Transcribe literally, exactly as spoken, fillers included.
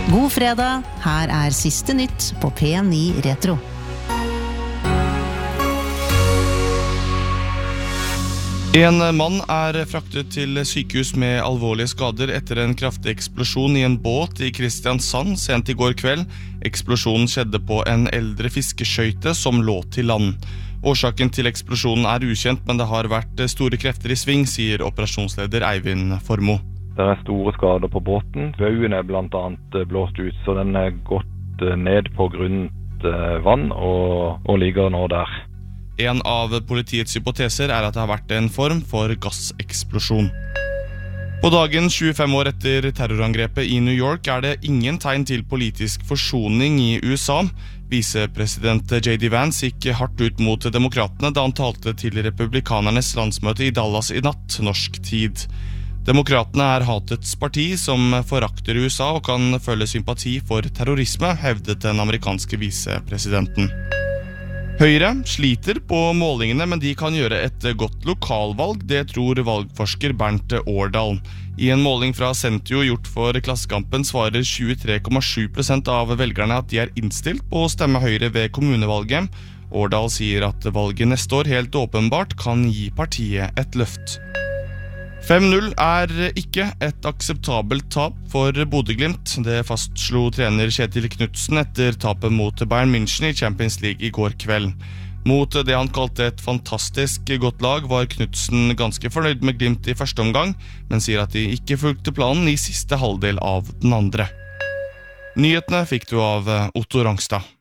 God fredag, her er siste nytt på P ni Retro. En mann er fraktet til sykehus med alvorlige skader etter en kraftig eksplosjon i en båt i Kristiansand sent i går kveld. Eksplosjonen skjedde på en eldre fiskeskøyte som lå til land. Årsaken til eksplosjonen er ukjent, men det har vært store krefter i sving, sier operasjonsleder Eivind Formo. Det er store skader på båten. Bøyen er blant annet blåst ut, så den er gått ned på grunt vann og, og ligger nå der. En av politiets hypoteser er at det har vært en form for gasseksplosjon. På dagen tjuefem år etter terrorangrepet i New York er det ingen tegn til politisk forsoning i U S A. Visepresident J D Vance gikk hardt ut mot demokratene da han talte til republikanernes landsmøte i Dallas i natt, norsk tid. Demokratene er hatets parti som forakter U S A og kan føle sympati for terrorisme, hevdet den amerikanske visepresidenten. Høyre sliter på målingene, men de kan gjøre et godt lokalvalg, det tror valgforsker Bernt Årdal. I en måling fra Sentio gjort for Klassekampen svarer tjuetre komma sju prosent av velgerne at de er innstilt på å stemme Høyre ved kommunevalget. Årdal sier at valget neste år helt åpenbart kan gi partiet et løft. fem null er ikke et akseptabelt tap for Bodø/Glimt. Det fastslo trener Kjetil Knutsen etter tapet mot Bayern München i Champions League i går kveld. Mot det han kalte et fantastisk godt lag var Knutsen ganske fornøyd med Glimt i første omgang, men sier at de ikke fulgte planen i siste halvdel av den andre. Nyhetene fikk du av Otto Rangstad.